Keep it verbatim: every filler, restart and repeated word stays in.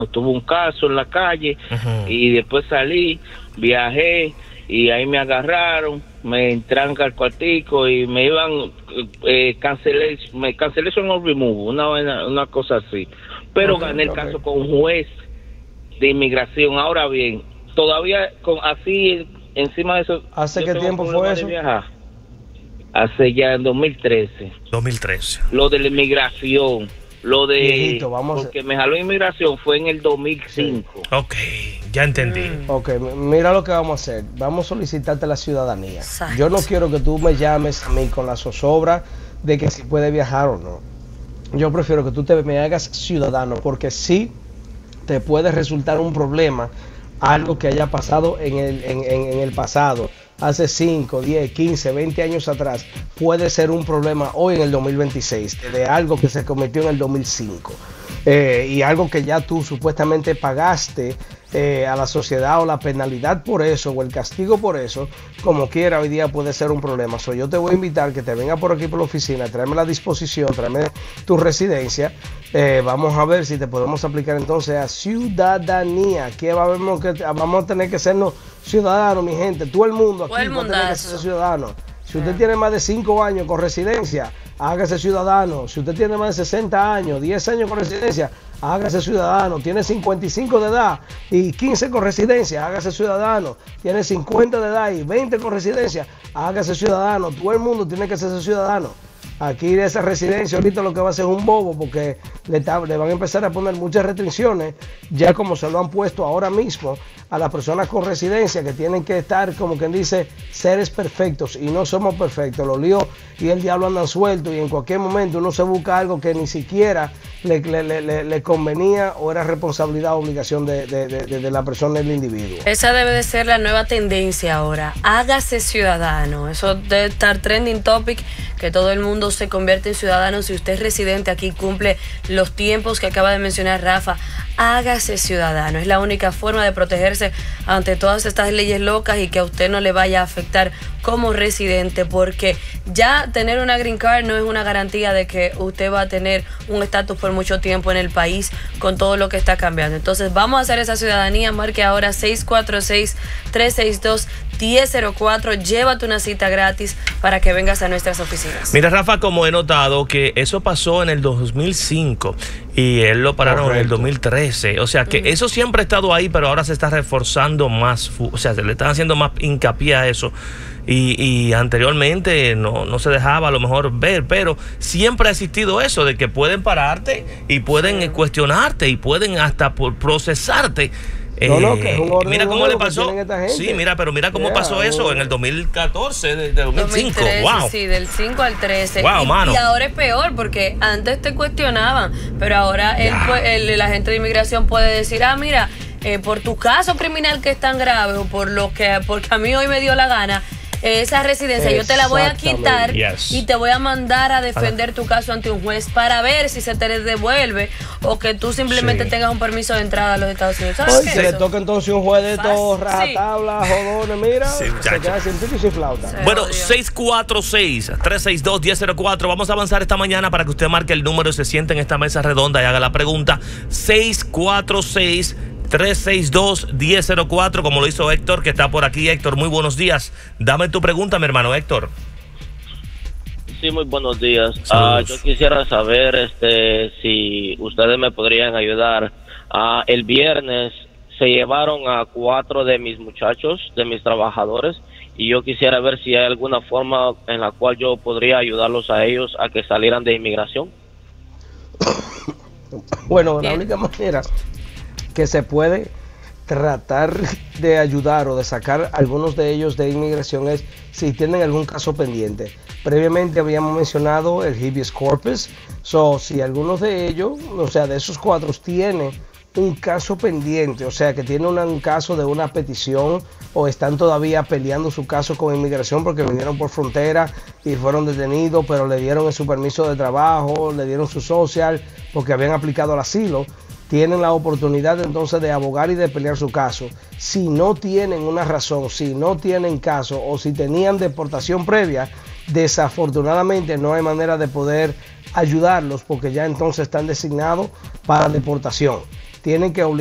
tuve un caso en la calle uh-huh. y después salí, viajé y ahí me agarraron, me entran al cuartico y me iban, eh, cancelé, me cancelé son no remove, una, una, una cosa así, pero okay, gané el okay. caso con un juez de inmigración. Ahora bien, todavía con así encima de eso. ¿Hace qué tiempo fue eso? Hace ya en dos mil trece. dos mil trece. Lo de la inmigración. Lo de... Viejito, vamos porque a... me jaló inmigración fue en el dos mil cinco. Sí. Ok, ya entendí. Mm. Ok, mira lo que vamos a hacer. Vamos a solicitarte la ciudadanía. Exacto. Yo no quiero que tú me llames a mí con la zozobra de que si puede viajar o no. Yo prefiero que tú te me hagas ciudadano, porque sí te puede resultar un problema algo que haya pasado en el, en, en, en el pasado. Hace cinco, diez, quince, veinte años atrás, puede ser un problema hoy en el dos mil veintiséis, de algo que se cometió en el dos mil cinco. Eh, y algo que ya tú supuestamente pagaste eh, a la sociedad, o la penalidad por eso, o el castigo por eso, como quiera, hoy día puede ser un problema. So, yo te voy a invitar que te venga por aquí por la oficina, tráeme la disposición, tráeme tu residencia. Eh, vamos a ver si te podemos aplicar entonces a ciudadanía. Aquí vamos, que, vamos a tener que sernos ciudadanos, mi gente. Todo el mundo aquí va a tener que ser ciudadano. Si usted tiene más de cinco años con residencia, hágase ciudadano. Si usted tiene más de sesenta años, diez años con residencia, hágase ciudadano. Tiene cincuenta y cinco de edad y quince con residencia, hágase ciudadano. Tiene cincuenta de edad y veinte con residencia, hágase ciudadano. Todo el mundo tiene que ser ciudadano. Aquí de esa residencia ahorita lo que va a ser un bobo, porque le, le van a empezar a poner muchas restricciones, ya como se lo han puesto ahora mismo a las personas con residencia, que tienen que estar, como quien dice, seres perfectos, y no somos perfectos. Los líos y el diablo andan sueltos, y en cualquier momento uno se busca algo que ni siquiera le, le, le, le convenía o era responsabilidad o obligación de, de, de, de la persona, del individuo. Esa debe de ser la nueva tendencia ahora. Hágase ciudadano. Eso debe estar trending topic, que todo el mundo se convierte en ciudadano. Si usted es residente aquí, cumple los tiempos que acaba de mencionar Rafa, hágase ciudadano. Es la única forma de protegerse ante todas estas leyes locas y que a usted no le vaya a afectar como residente, porque ya tener una green card no es una garantía de que usted va a tener un estatus por mucho tiempo en el país, con todo lo que está cambiando. Entonces vamos a hacer esa ciudadanía. Marque ahora seis cuatro seis, tres seis dos, uno cero cero cuatro. Llévate una cita gratis para que vengas a nuestras oficinas. Mira, Rafa, como he notado que eso pasó en el dos mil cinco y él lo pararon Correcto. en el dos mil trece, o sea que uh-huh. eso siempre ha estado ahí, pero ahora se está reforzando más, o sea, se le están haciendo más hincapié a eso. Y, y anteriormente no, no se dejaba a lo mejor ver, pero siempre ha existido eso de que pueden pararte y pueden sí. cuestionarte y pueden hasta por procesarte. No, no, que es un orden mira cómo le pasó. Sí, mira, pero mira cómo yeah, pasó eso uh, en el dos mil catorce, de, de dos mil cinco. dos mil trece, wow. Sí, del cinco al trece. Wow, y, mano. y ahora es peor, porque antes te cuestionaban, pero ahora yeah. el, el, el agente de inmigración puede decir, ah, mira, eh, por tu caso criminal que es tan grave, o por lo que, porque a mí hoy me dio la gana, esa residencia yo te la voy a quitar yes. y te voy a mandar a defender tu caso ante un juez para ver si se te devuelve o que tú simplemente sí. tengas un permiso de entrada a los Estados Unidos. ¿Sabes Oye, qué se es le eso? toca entonces un juez de estos rajatablas, sí. jodones, mira, sí, se queda sin pico y sin flauta. Sí, bueno, seis cuatro seis, tres seis dos, uno cero cero cuatro. Vamos a avanzar esta mañana para que usted marque el número y se siente en esta mesa redonda y haga la pregunta. seis cuatro seis, tres seis dos, uno cero cero cuatro, como lo hizo Héctor, que está por aquí. Héctor, muy buenos días. Dame tu pregunta, mi hermano Héctor. Sí, muy buenos días. Uh, yo quisiera saber este, si ustedes me podrían ayudar. Uh, el viernes se llevaron a cuatro de mis muchachos, de mis trabajadores, y yo quisiera ver si hay alguna forma en la cual yo podría ayudarlos a ellos a que salieran de inmigración. Bueno, la única manera que se puede tratar de ayudar o de sacar a algunos de ellos de inmigración es si tienen algún caso pendiente. Previamente habíamos mencionado el habeas corpus, so si algunos de ellos, o sea, de esos cuatro, tiene un caso pendiente, o sea, que tiene una, un caso de una petición o están todavía peleando su caso con inmigración porque vinieron por frontera y fueron detenidos, pero le dieron su permiso de trabajo, le dieron su social porque habían aplicado al asilo, tienen la oportunidad entonces de abogar y de pelear su caso. Si no tienen una razón, si no tienen caso o si tenían deportación previa, desafortunadamente no hay manera de poder ayudarlos porque ya entonces están designados para deportación. tienen que obligar